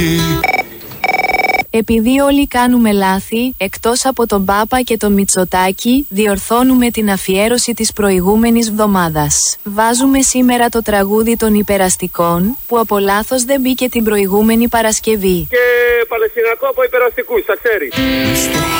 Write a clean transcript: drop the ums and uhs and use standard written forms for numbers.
φύγει. Επειδή όλοι κάνουμε λάθη, εκτός από τον Πάπα και τον Μητσοτάκη, διορθώνουμε την αφιέρωση της προηγούμενης βδομάδας. Βάζουμε σήμερα το τραγούδι των υπεραστικών, που από λάθος δεν μπήκε την προηγούμενη Παρασκευή. Και Παλαιστινιακό από υπεραστικούς, τα ξέρει.